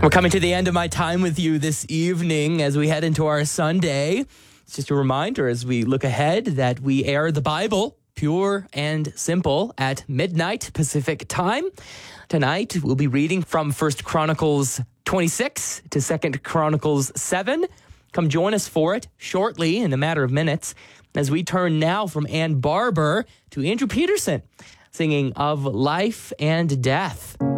We're coming to the end of my time with you this evening as we head into our Sunday. It's just a reminder as we look ahead that we air the Bible pure and simple at midnight Pacific time. Tonight, we'll be reading from 1 Chronicles 26 to 2 Chronicles 7. Come join us for it shortly in a matter of minutes as we turn now from Ann Barber to Andrew Peterson singing Of Life and Death.